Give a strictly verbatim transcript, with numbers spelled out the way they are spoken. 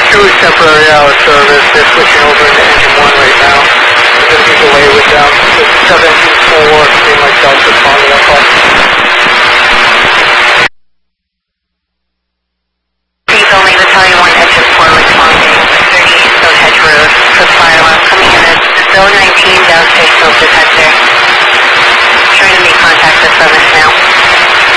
two is temporary out of service. They're switching over into engine one right now. There's going to be delay with them. So seven engine four, being like Delta